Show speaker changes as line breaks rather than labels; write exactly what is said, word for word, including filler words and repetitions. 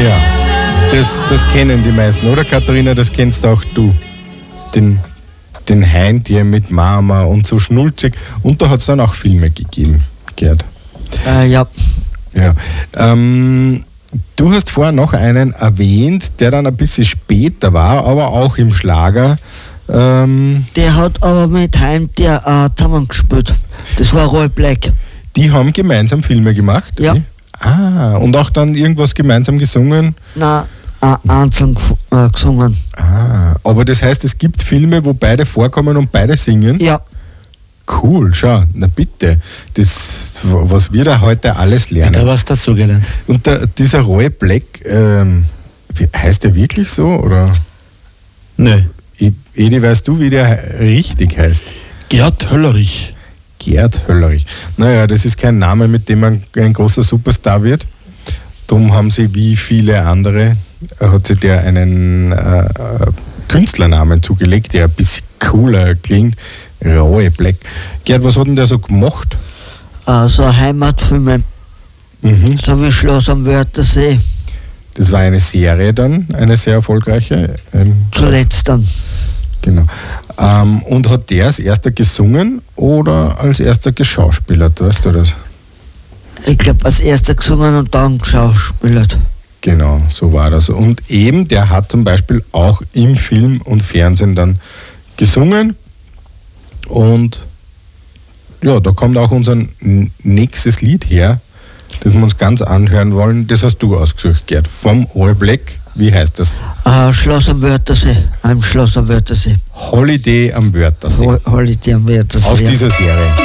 Ja, das, das kennen die meisten, oder Katharina? Das kennst auch du. Den, den Heintier mit Mama und so schnulzig. Und da hat es dann auch Filme gegeben, Gerd.
Äh, ja.
Ja. Ähm, du hast vorher noch einen erwähnt, der dann ein bisschen später war, aber auch im Schlager. Ähm,
Der hat aber mit Heimtier äh, zusammengespielt. Das war Roy Black.
die haben gemeinsam Filme gemacht?
Ja.
Okay. Ah, und auch dann irgendwas gemeinsam gesungen?
Nein, äh, einzeln äh, gesungen.
Ah, aber das heißt, es gibt Filme, wo beide vorkommen und beide singen?
Ja.
Cool, schau, na bitte. Das, was wir da heute alles
Wieder
lernen.
was dazugelernt.
Und der, dieser Roy Black, ähm, wie, heißt der wirklich so? Oder?
Nö.
Edi, weißt du, wie der richtig heißt?
Gerd Höllerich.
Gerd Höllerich. Naja, das ist kein Name, mit dem man ein großer Superstar wird. Darum haben sie, wie viele andere, hat sich der einen äh, Künstlernamen zugelegt, der ein bisschen cooler klingt. Roy Black. Gerd, was hat denn der so gemacht?
Äh, so Heimatfilme,
Mhm.
so wie Schloss am Wörthersee.
Das war eine Serie dann, eine sehr erfolgreiche. Ähm,
Zuletzt dann.
Genau. Ähm, und hat der als erster gesungen oder als erster geschauspielert, weißt du das?
Ich glaube, als erster gesungen und dann geschauspielert.
Genau, so war das. Und eben, der hat zum Beispiel auch im Film und Fernsehen dann gesungen. Und ja, da kommt auch unser n- nächstes Lied her, das wir uns ganz anhören wollen. Das hast du ausgesucht, Gerd. Vom All Black. Wie heißt das?
Äh, Schloss am Wörthersee. Ein Schloss am Wörthersee.
Holiday am Wörthersee.
Hol- Holiday am Wörthersee.
Aus
ja.
dieser Serie.